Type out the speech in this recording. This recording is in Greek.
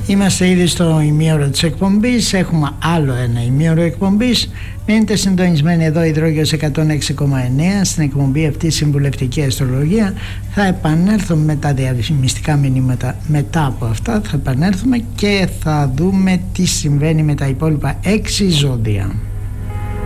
Είμαστε ήδη στο ημίωρο της εκπομπής, έχουμε άλλο ένα ημίωρο εκπομπής. Μείνετε συντονισμένοι εδώ, Υδρόγειος 106,9, στην εκπομπή αυτή Συμβουλευτική Αστρολογία. Θα επανέλθουμε με τα διαφημιστικά μηνύματα. Μετά από αυτά θα επανέλθουμε και θα δούμε τι συμβαίνει με τα υπόλοιπα 6 ζώδια.